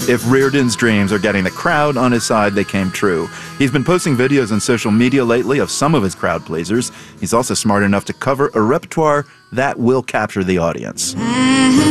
If Reardon's dreams are getting the crowd on his side, they came true. He's been posting videos on social media lately of some of his crowd pleasers. He's also smart enough to cover a repertoire that will capture the audience.